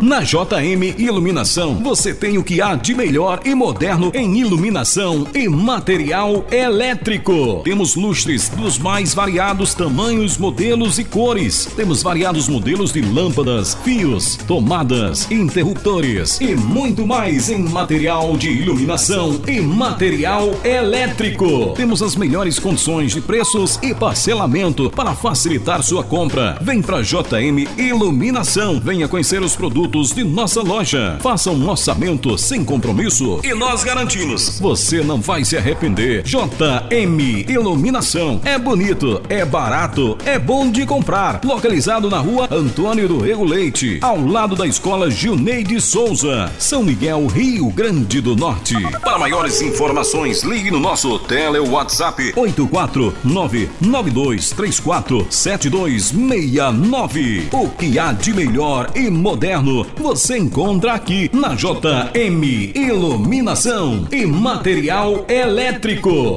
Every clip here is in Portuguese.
Na JM Iluminação, você tem o que há de melhor e moderno em iluminação e material elétrico. Temos lustres dos mais variados tamanhos, modelos e cores. Temos variados modelos de lâmpadas, fios, tomadas, interruptores e muito mais em material de iluminação e material elétrico. Temos as melhores condições de preços e parcelamento para facilitar sua compra. Vem para JM Iluminação. Venha conhecer os produtos de nossa loja. Faça um orçamento sem compromisso e nós garantimos, você não vai se arrepender. JM Iluminação. É bonito, é barato, é bom de comprar. Localizado na rua Antônio do Rego Leite, ao lado da Escola Gilneide Souza, São Miguel, Rio Grande do Norte. Para maiores informações, ligue no nosso tele-WhatsApp 84992347269. O que há de melhor e moderno você encontra aqui na JM Iluminação e material elétrico.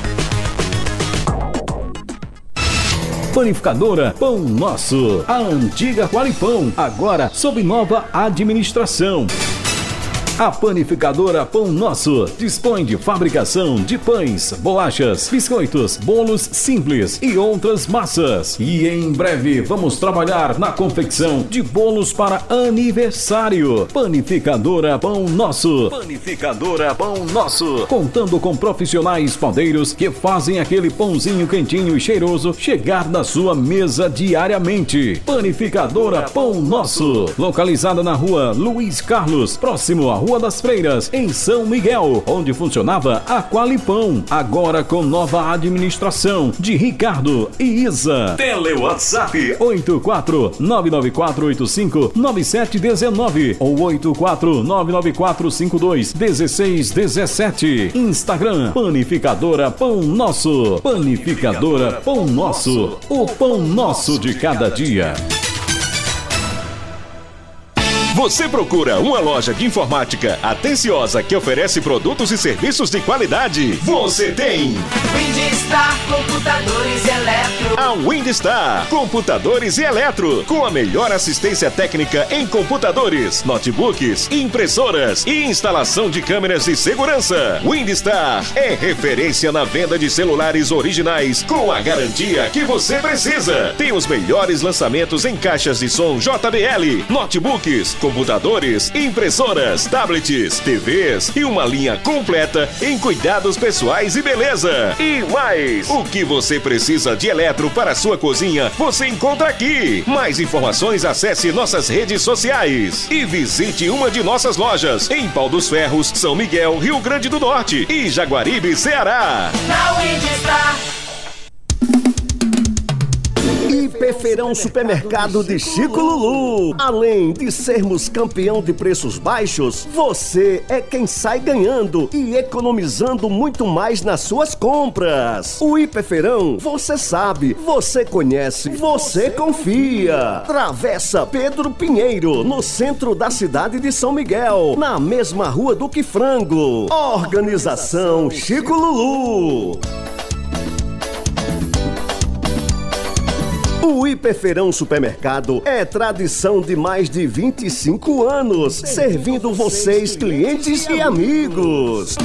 Panificadora Pão Nosso, a antiga Qualipão, agora sob nova administração. A Panificadora Pão Nosso dispõe de fabricação de pães, bolachas, biscoitos, bolos simples e outras massas. E em breve vamos trabalhar na confecção de bolos para aniversário. Panificadora Pão Nosso. Panificadora Pão Nosso. Contando com profissionais padeiros que fazem aquele pãozinho quentinho e cheiroso chegar na sua mesa diariamente. Panificadora Pão Nosso. Localizada na rua Luiz Carlos, próximo à Rua das Freiras, em São Miguel, onde funcionava a Qualipão, agora com nova administração de Ricardo e Isa. Tele-WhatsApp 84994859719 ou 84994521617. Instagram Panificadora Pão Nosso. Panificadora Pão Nosso, o pão nosso de cada dia. Você procura uma loja de informática atenciosa que oferece produtos e serviços de qualidade? Você tem! Windstar Computadores e Eletro. A Windstar Computadores e Eletro, com a melhor assistência técnica em computadores, notebooks, impressoras e instalação de câmeras de segurança. Windstar é referência na venda de celulares originais com a garantia que você precisa. Tem os melhores lançamentos em caixas de som JBL, notebooks, computadores, impressoras, tablets, TVs e uma linha completa em cuidados pessoais e beleza. E mais, o que você precisa de eletro para sua cozinha, você encontra aqui. Mais informações, acesse nossas redes sociais e visite uma de nossas lojas em Pau dos Ferros, São Miguel, Rio Grande do Norte e Jaguaribe, Ceará. Na Windstar. Feirão Supermercado de Chico Lulu. Além de sermos campeão de preços baixos, você é quem sai ganhando e economizando muito mais nas suas compras. O Hiperfeirão, você sabe, você conhece, você confia. Travessa Pedro Pinheiro, no centro da cidade de São Miguel, na mesma rua do que Frango. Organização Chico Lulu. O Hiperfeirão Supermercado é tradição de mais de 25 anos, servindo vocês, clientes e amigos.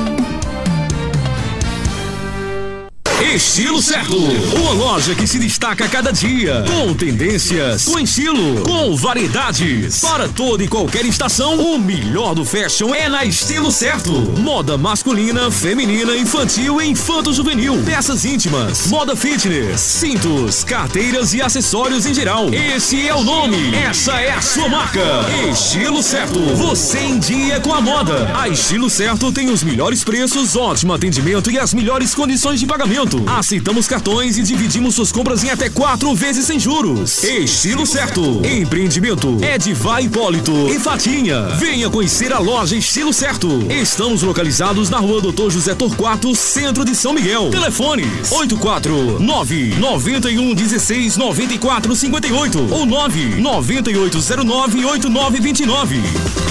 Estilo Certo, uma loja que se destaca a cada dia, com tendências, com estilo, com variedades. Para toda e qualquer estação, o melhor do fashion é na Estilo Certo. Moda masculina, feminina, infantil e infanto-juvenil, peças íntimas, moda fitness, cintos, carteiras e acessórios em geral. Esse é o nome, essa é a sua marca. Estilo Certo, você em dia com a moda. A Estilo Certo tem os melhores preços, ótimo atendimento e as melhores condições de pagamento. Aceitamos cartões e dividimos suas compras em até 4 vezes sem juros. Estilo Certo. Empreendimento Edivar Hipólito e Fatinha. Venha conhecer a loja Estilo Certo. Estamos localizados na rua Dr. José Torquato, centro de São Miguel. Telefones 849-9116-9458 ou 99809-8929.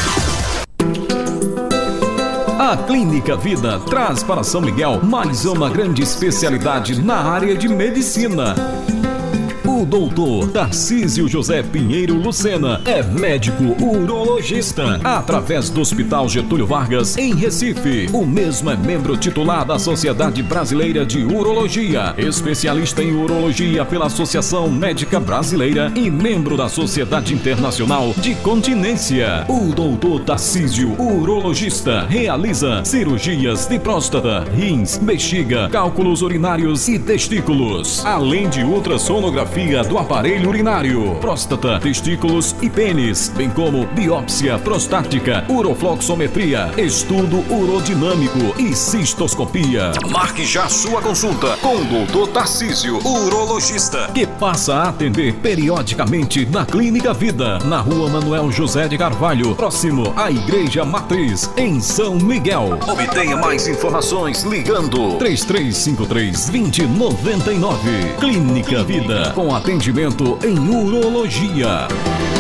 A Clínica Vida traz para São Miguel mais uma grande especialidade na área de medicina. O doutor Tarcísio José Pinheiro Lucena é médico urologista, através do Hospital Getúlio Vargas, em Recife. O mesmo é membro titular da Sociedade Brasileira de Urologia, especialista em urologia pela Associação Médica Brasileira e membro da Sociedade Internacional de Continência. O doutor Tarcísio, urologista, realiza cirurgias de próstata, rins, bexiga, cálculos urinários e testículos, além de ultrassonografia do aparelho urinário, próstata, testículos e pênis, bem como biópsia prostática, urofloxometria, estudo urodinâmico e cistoscopia. Marque já sua consulta com o doutor Tarcísio, urologista, que passa a atender periodicamente na Clínica Vida, na Rua Manuel José de Carvalho, próximo à Igreja Matriz, em São Miguel. Obtenha mais informações ligando 3353-2099. Clínica Vida, com atendimento em urologia.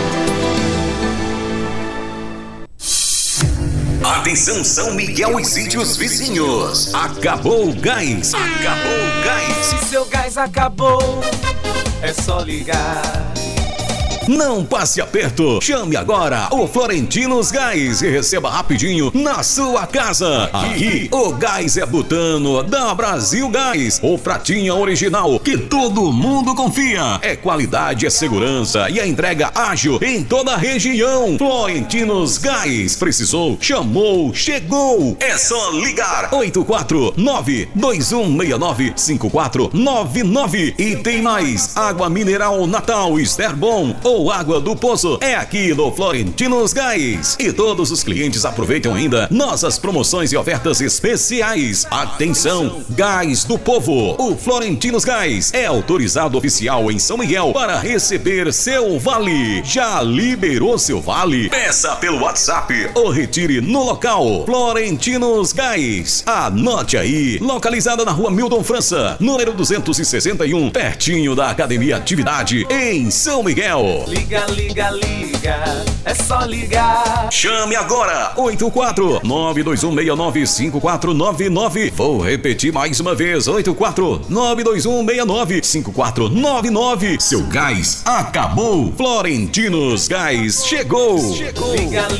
Atenção São Miguel e sítios vizinhos. Acabou o gás. Acabou o gás. Se seu gás acabou, é só ligar. Não passe aperto. Chame agora o Florentinos Gás e receba rapidinho na sua casa. Aqui o gás é butano da Brasil Gás, o pratinha original que todo mundo confia. É qualidade, é segurança e a entrega ágil em toda a região. Florentinos Gás. Precisou, chamou, chegou. É só ligar 849-2169-5499. E tem mais: água mineral Natal Esterbom ou água do poço é aqui no Florentinos Gás. E todos os clientes aproveitam ainda nossas promoções e ofertas especiais. Atenção, Gás do Povo. O Florentinos Gás é autorizado oficial em São Miguel para receber seu vale. Já liberou seu vale? Peça pelo WhatsApp ou retire no local. Florentinos Gás. Anote aí. Localizada na Rua Milton França, número 261, pertinho da Academia Atividade, em São Miguel. Liga, liga, liga, é só ligar. Chame agora, 84-92169-5499. Vou repetir mais uma vez, 84-92169-5499. Seu gás acabou. Florentinos Gás chegou. Liga,